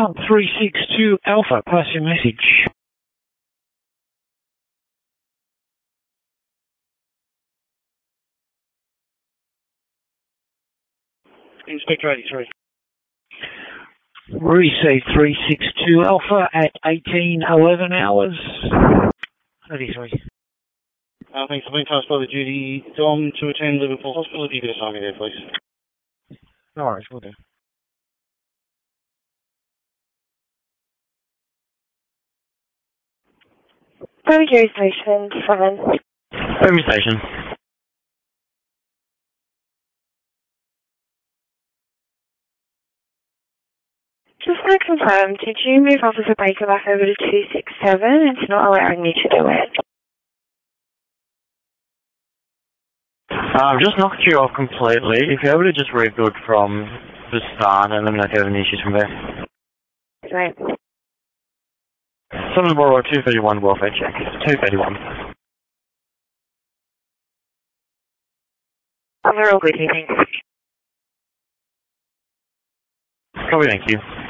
362 Alpha, pass your message. Inspector 83. Received 362 Alpha at 18:11 hours. 33. Thanks for being tasked by the duty Dom to attend Liverpool Hospital. If you could assign me there, please. No worries, we'll do. Overdue Station 7. Every station. Just want to confirm, did you move Officer Baker back over to 267? It's not allowing you to do it. I've just knocked you off completely. If you're able to just rebuild from the start and let me know if you have any issues from there. Right. 7 Borough 231 welfare check. 231. We're all good, thanks. Copy, thank you.